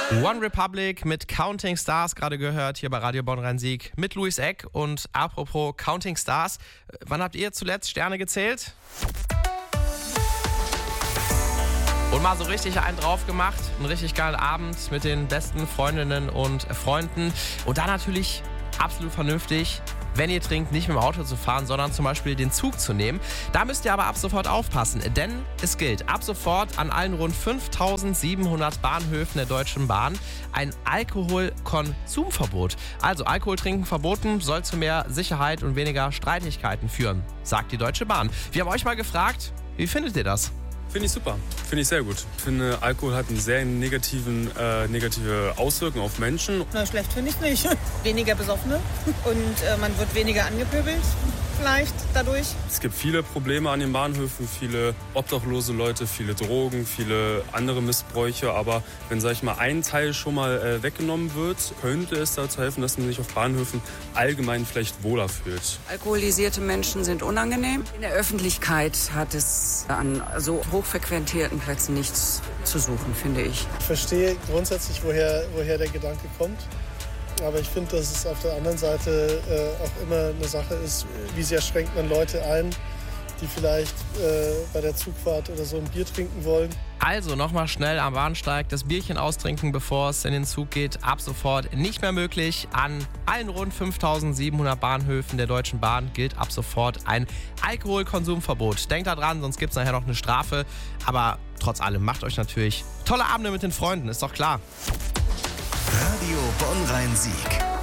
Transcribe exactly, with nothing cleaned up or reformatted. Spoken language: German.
One Republic mit Counting Stars gerade gehört hier bei Radio Bonn-Rhein-Sieg mit Louis Eck. Und apropos Counting Stars, wann habt ihr zuletzt Sterne gezählt? Und mal so richtig einen drauf gemacht, einen richtig geilen Abend mit den besten Freundinnen und Freunden. Und da natürlich absolut vernünftig, wenn ihr trinkt, nicht mit dem Auto zu fahren, sondern zum Beispiel den Zug zu nehmen. Da müsst ihr aber ab sofort aufpassen, denn es gilt ab sofort an allen rund fünftausendsiebenhundert Bahnhöfen der Deutschen Bahn ein Alkoholkonsumverbot. Also Alkohol trinken verboten, soll zu mehr Sicherheit und weniger Streitigkeiten führen, sagt die Deutsche Bahn. Wir haben euch mal gefragt, wie findet ihr das? Finde ich super, finde ich sehr gut. Ich finde, Alkohol hat eine sehr negativen, äh, negative Auswirkung auf Menschen. Na, schlecht finde ich nicht. Weniger Besoffene und äh, man wird weniger angepöbelt vielleicht dadurch. Es gibt viele Probleme an den Bahnhöfen, viele obdachlose Leute, viele Drogen, viele andere Missbräuche. Aber wenn, sag ich mal, ein Teil schon mal äh, weggenommen wird, könnte es dazu helfen, dass man sich auf Bahnhöfen allgemein vielleicht wohler fühlt. Alkoholisierte Menschen sind unangenehm. In der Öffentlichkeit hat es an so hochfrequentierten Plätzen nichts zu suchen, finde ich. Ich verstehe grundsätzlich, woher, woher der Gedanke kommt. Aber ich finde, dass es auf der anderen Seite äh, auch immer eine Sache ist, wie sehr schränkt man Leute ein, die vielleicht äh, bei der Zugfahrt oder so ein Bier trinken wollen. Also nochmal schnell am Bahnsteig das Bierchen austrinken, bevor es in den Zug geht. Ab sofort nicht mehr möglich. An allen rund fünftausendsiebenhundert Bahnhöfen der Deutschen Bahn gilt ab sofort ein Alkoholkonsumverbot. Denkt da dran, sonst gibt es nachher noch eine Strafe. Aber trotz allem, macht euch natürlich tolle Abende mit den Freunden, ist doch klar. Radio Bonn-Rhein-Sieg.